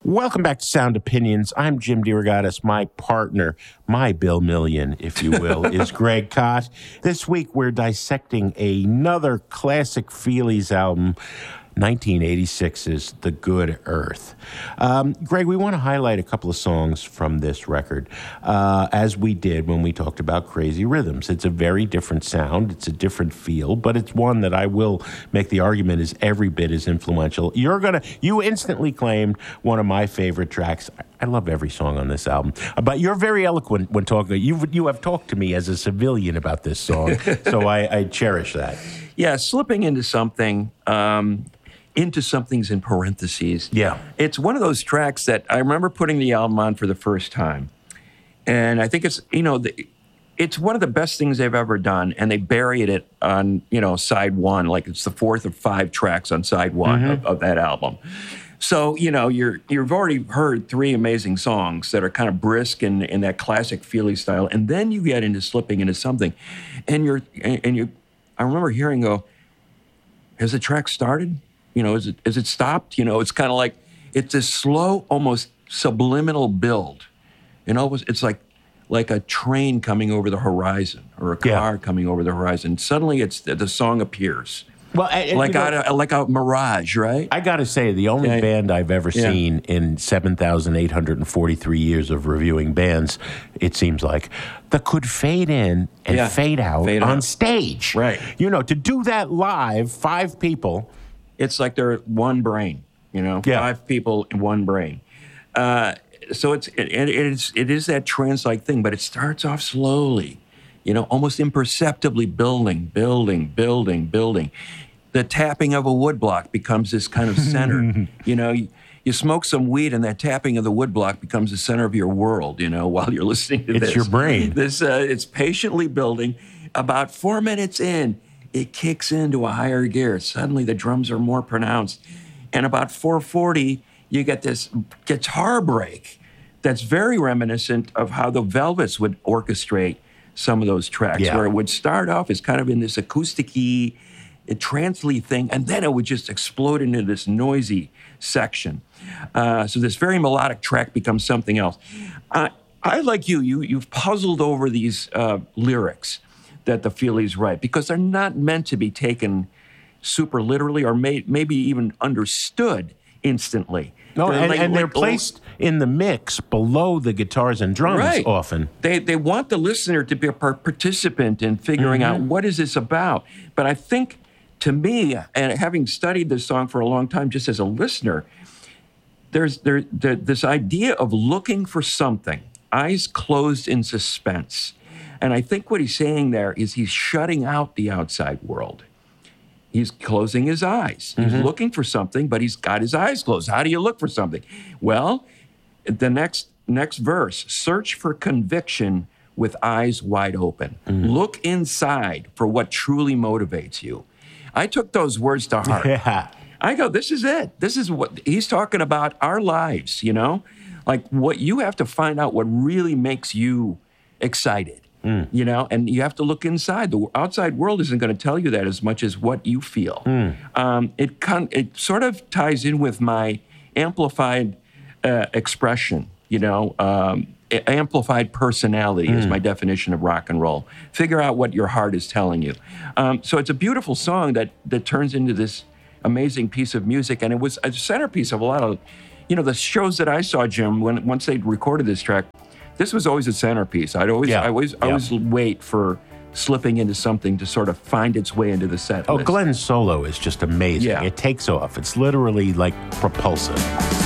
Welcome back to Sound Opinions. I'm Jim DeRogatis. My partner, my Bill Million, if you will, is Greg Kot. This week, we're dissecting another classic Feelies album, 1986's The Good Earth. Greg, we want to highlight a couple of songs from this record, as we did when we talked about Crazy Rhythms. It's a very different sound. It's a different feel, but it's one that I will make the argument is every bit as influential. You instantly claimed one of my favorite tracks. I love every song on this album, but you're very eloquent when talking. You have talked to me as a civilian about this song, so I cherish that. Yeah, slipping into something. Into something's in parentheses. Yeah. It's one of those tracks that I remember putting the album on for the first time. And I think it's, it's one of the best things they've ever done. And they buried it on, side one, like it's the fourth of 5 tracks on side one of that album. So, you've already heard 3 amazing songs that are kind of brisk in that classic Feely style. And then you get into slipping into something. I remember hearing has the track started? Is it stopped? It's kind of like, it's a slow, almost subliminal build. It's like a train coming over the horizon or a car coming over the horizon. Suddenly the song appears. Well, like a mirage, right? I got to say, the only band I've ever seen in 7,843 years of reviewing bands, it seems like, that could fade in and fade out on stage. Right. To do that live, 5 people... It's like they're one brain, 5 people in one brain. So it is that trance-like thing, but it starts off slowly, almost imperceptibly building. The tapping of a woodblock becomes this kind of center. You smoke some weed and that tapping of the woodblock becomes the center of your world, while you're listening to this. It's your brain. It's patiently building. About 4 minutes in, it kicks into a higher gear. Suddenly the drums are more pronounced. And about 4:40, you get this guitar break that's very reminiscent of how the Velvets would orchestrate some of those tracks, where it would start off as kind of in this acoustic-y, trance-y thing, and then it would just explode into this noisy section. So this very melodic track becomes something else. I like you've puzzled over these lyrics that the Feelies write, because they're not meant to be taken super literally or maybe even understood instantly. No, they're placed in the mix below the guitars and drums often. They want the listener to be a participant in figuring out what is this about. But I think, to me, and having studied this song for a long time just as a listener, there's this idea of looking for something, eyes closed in suspense. And I think what he's saying there is he's shutting out the outside world. He's closing his eyes. He's looking for something, but he's got his eyes closed. How do you look for something? Well, the next verse, search for conviction with eyes wide open. Look inside for what truly motivates you. I took those words to heart. Yeah. I go, this is it. This is what he's talking about, our lives, Like what you have to find out what really makes you excited. And you have to look inside. The outside world isn't going to tell you that as much as what you feel. It sort of ties in with my amplified expression, amplified personality is my definition of rock and roll. Figure out what your heart is telling you. So it's a beautiful song that turns into this amazing piece of music. And it was a centerpiece of a lot of, the shows that I saw, Jim, once they recorded this track. This was always a centerpiece. I always wait for slipping into something to sort of find its way into the set list. Glenn's solo is just amazing. Yeah. It takes off. It's literally like propulsive.